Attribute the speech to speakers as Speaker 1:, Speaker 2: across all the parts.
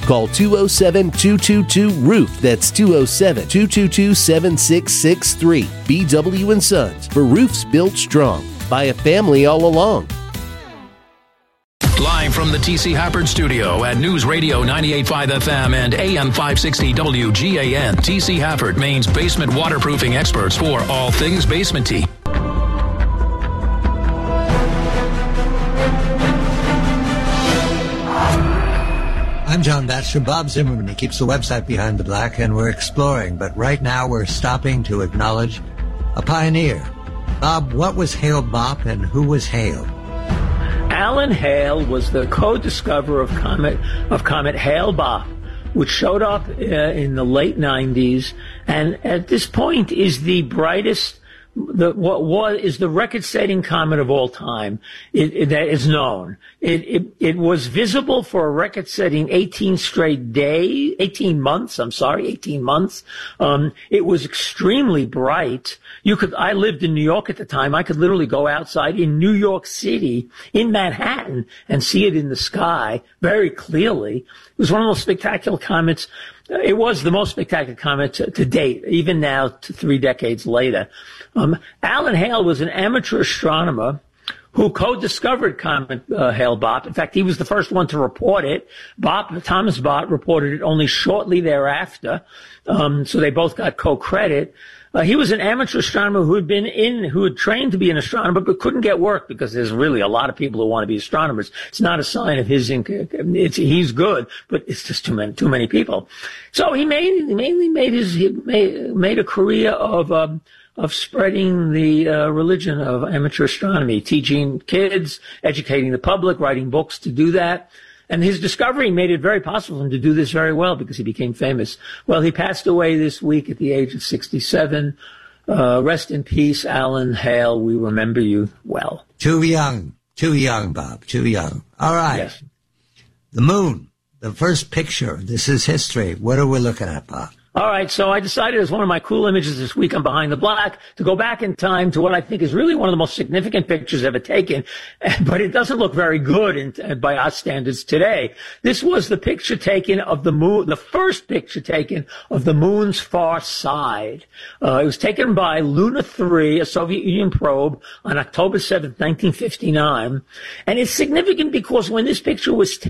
Speaker 1: Call 207-222-ROOF. That's 207-222-7663. BW & Sons, for roofs built strong by a family all along.
Speaker 2: Live from the T.C. Hafford Studio at News Radio 98.5 FM and AM 560 WGAN. T.C. Hafford, Maine's basement waterproofing experts for all things basement-y.
Speaker 3: I'm John Batchelor. Bob Zimmerman. He keeps the website Behind the Black, and we're exploring. But right now we're stopping to acknowledge a pioneer. Bob, what was Hale-Bopp and who was Hale?
Speaker 4: Alan Hale was the co-discoverer of comet Hale-Bopp, which showed up in the late 90s, and at this point is the brightest, what is the record-setting comet of all time that is known. It was visible for a record-setting 18 months. It was extremely bright. I lived in New York at the time. I could literally go outside in New York City, in Manhattan, and see it in the sky very clearly. It was one of the most spectacular comets. It was the most spectacular comet to date, even now, 3 decades later. Alan Hale was an amateur astronomer who co-discovered comet Hale-Bopp. In fact, he was the first one to report it. Thomas Bott reported it only shortly thereafter, so they both got co-credit. He was an amateur astronomer who had trained to be an astronomer, but couldn't get work because there's really a lot of people who want to be astronomers. It's not a sign of he's good, but it's just too many people. So he made a career of spreading the religion of amateur astronomy, teaching kids, educating the public, writing books to do that. And his discovery made it very possible for him to do this very well because he became famous. Well, he passed away this week at the age of 67. Rest in peace, Alan Hale. We remember you well.
Speaker 3: Too young, Bob, too young. All right.
Speaker 4: Yes.
Speaker 3: The moon, the first picture. This is history. What are we looking at, Bob?
Speaker 4: All right, so I decided as one of my cool images this week on Behind the Black to go back in time to what I think is really one of the most significant pictures ever taken, but it doesn't look very good by our standards today. This was the picture taken of the moon, the first picture taken of the moon's far side. It was taken by Luna 3, a Soviet Union probe, on October 7th, 1959. And it's significant because before this picture was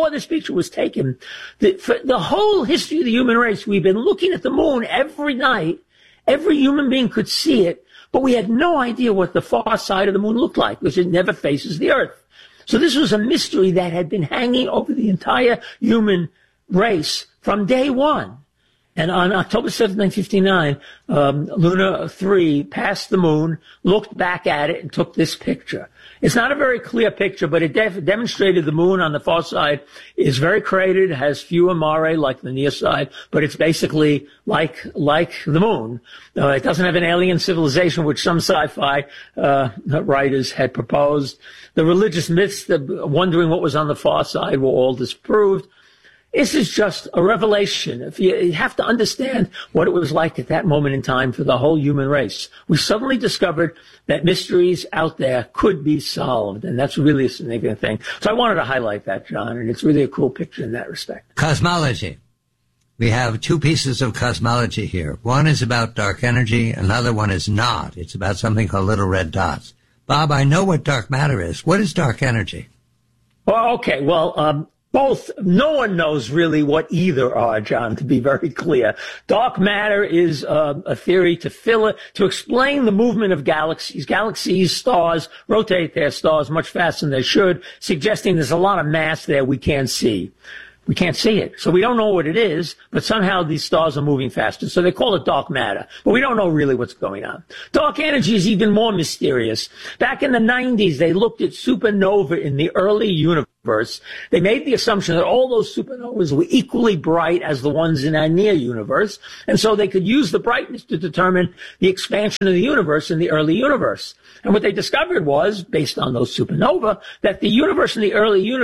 Speaker 4: taken, the whole history of the human race, we've been looking at the moon every night. Every human being could see it, but we had no idea what the far side of the moon looked like because it never faces the Earth. So this was a mystery that had been hanging over the entire human race from day one. And on October 7th, 1959, Luna 3 passed the moon, looked back at it, and took this picture. It's not a very clear picture, but it demonstrated the moon on the far side is very cratered, has fewer mare like the near side, but it's basically like the moon. It doesn't have an alien civilization, which some sci-fi writers had proposed. The religious myths, wondering what was on the far side, were all disproved. This is just a revelation. You have to understand what it was like at that moment in time for the whole human race. We suddenly discovered that mysteries out there could be solved, and that's really a significant thing. So I wanted to highlight that, John, and it's really a cool picture in that respect.
Speaker 3: Cosmology. We have 2 pieces of cosmology here. One is about dark energy, another one is not. It's about something called little red dots. Bob, I know what dark matter is. What is dark energy?
Speaker 4: Well, okay, both. No one knows really what either are, John, to be very clear. Dark matter is a theory to explain the movement of galaxies. Galaxies, stars, rotate their stars much faster than they should, suggesting there's a lot of mass there we can't see. We can't see it. So we don't know what it is, but somehow these stars are moving faster. So they call it dark matter, but we don't know really what's going on. Dark energy is even more mysterious. Back in the 90s, they looked at supernova in the early universe. They made the assumption that all those supernovas were equally bright as the ones in our near universe. And so they could use the brightness to determine the expansion of the universe in the early universe. And what they discovered was, based on those supernova, that the universe in its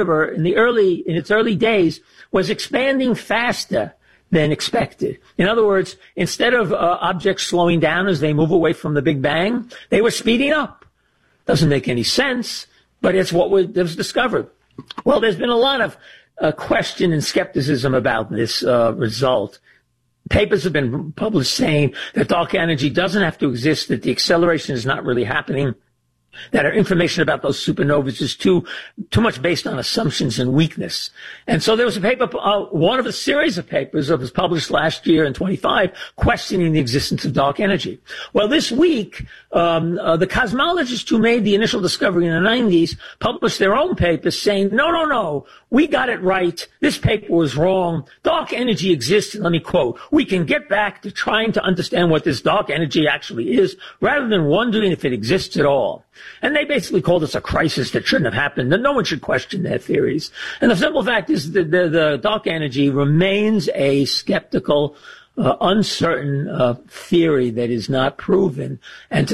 Speaker 4: early days was expanding faster than expected. In other words, instead of objects slowing down as they move away from the Big Bang, they were speeding up. Doesn't make any sense, but it's what was discovered. Well, there's been a lot of question and skepticism about this result. Papers have been published saying that dark energy doesn't have to exist, that the acceleration is not really happening, that our information about those supernovas is too much based on assumptions and weakness. And so there was a paper, one of a series of papers that was published last year in 25, questioning the existence of dark energy. Well, this week, the cosmologists who made the initial discovery in the 90s published their own paper saying, no, we got it right. This paper was wrong. Dark energy exists. And let me quote, we can get back to trying to understand what this dark energy actually is rather than wondering if it exists at all. And they basically called this a crisis that shouldn't have happened, that no one should question their theories. And the simple fact is that the dark energy remains a skeptical, uncertain theory that is not proven. And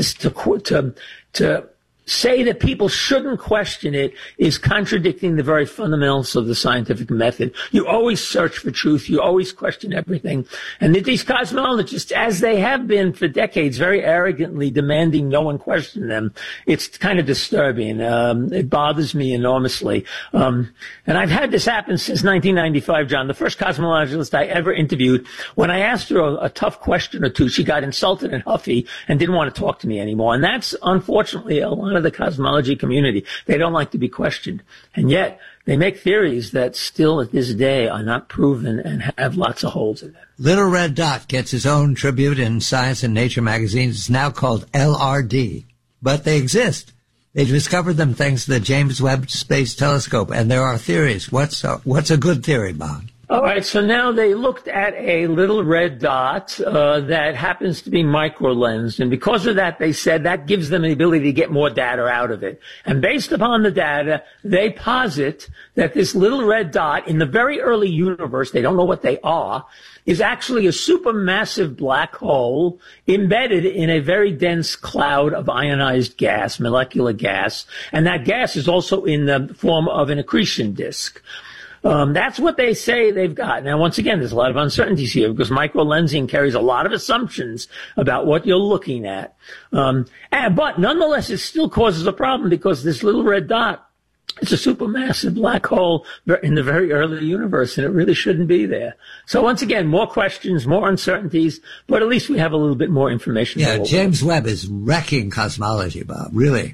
Speaker 4: to say that people shouldn't question it is contradicting the very fundamentals of the scientific method. You always search for truth. You always question everything. And that these cosmologists, as they have been for decades, very arrogantly demanding no one question them, it's kind of disturbing. It bothers me enormously. And I've had this happen since 1995, John. The first cosmologist I ever interviewed, when I asked her a tough question or two, she got insulted and huffy and didn't want to talk to me anymore. And that's unfortunately a lot of the cosmology community. They don't like to be questioned. And yet they make theories that still at this day are not proven and have lots of holes in them.
Speaker 3: Little Red Dot gets its own tribute in Science and Nature magazines. It's now called LRD, but they exist. They discovered them thanks to the James Webb Space Telescope, and there are theories. What's a good theory, Bob?
Speaker 4: All right, so now they looked at a little red dot that happens to be microlensed, and because of that, they said that gives them the ability to get more data out of it. And based upon the data, they posit that this little red dot in the very early universe, they don't know what they are, is actually a supermassive black hole embedded in a very dense cloud of ionized gas, molecular gas, and that gas is also in the form of an accretion disk. That's what they say they've got. Now, once again, there's a lot of uncertainties here because microlensing carries a lot of assumptions about what you're looking at. But nonetheless, it still causes a problem because this little red dot is a supermassive black hole in the very early universe, and it really shouldn't be there. So once again, more questions, more uncertainties, but at least we have a little bit more information.
Speaker 3: Yeah, James Webb is wrecking cosmology, Bob, really.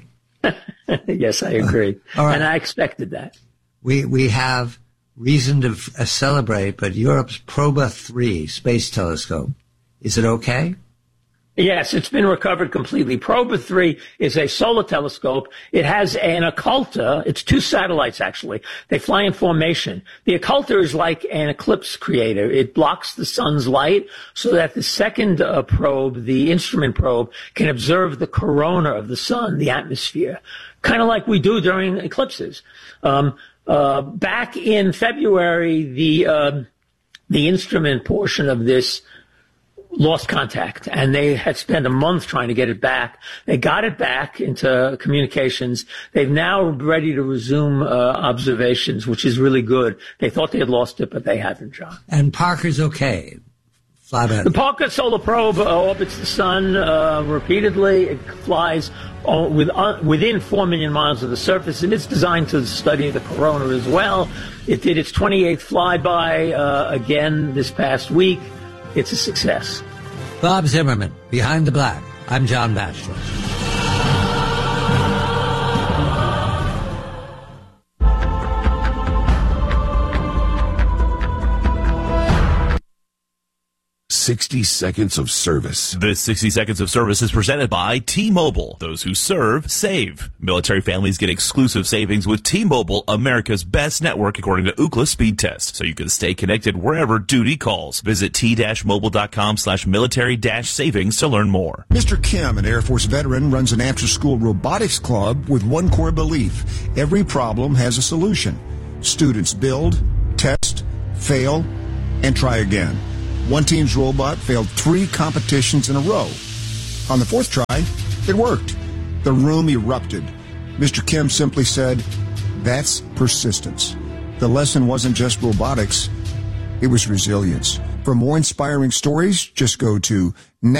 Speaker 4: Yes, I agree.
Speaker 3: All right.
Speaker 4: And I expected that.
Speaker 3: We have reason to celebrate, but Europe's Proba 3 space telescope, is it okay?
Speaker 4: Yes, it's been recovered completely. Proba 3 is a solar telescope. It has an occulter. It's two satellites, actually. They fly in formation. The occulter is like an eclipse creator. It blocks the sun's light so that the second probe, the instrument probe, can observe the corona of the sun, the atmosphere, kind of like we do during eclipses. Back in February, the instrument portion of this lost contact, and they had spent a month trying to get it back. They got it back into communications. They've now ready to resume observations, which is really good. They thought they had lost it, but they haven't, John.
Speaker 3: And Parker's okay.
Speaker 4: The Parker Solar Probe orbits the sun repeatedly. It flies within 4 million miles of the surface, and it's designed to study the corona as well. It did its 28th flyby again this past week. It's a success.
Speaker 3: Bob Zimmerman, Behind the Black. I'm John Batchelor.
Speaker 5: 60 seconds of service.
Speaker 6: This 60 seconds of service is presented by T-Mobile. Those who serve, save. Military families get exclusive savings with T-Mobile, America's best network according to Ookla speed test, so you can stay connected wherever duty calls. Visit t-mobile.com/military-savings to learn more.
Speaker 5: Mr. Kim, an Air Force veteran, runs an after-school robotics club with one core belief: every problem has a solution. Students build, test, fail, and try again. One team's robot failed 3 competitions in a row. On the 4th try, it worked. The room erupted. Mr. Kim simply said, "That's persistence." The lesson wasn't just robotics, it was resilience. For more inspiring stories, just go to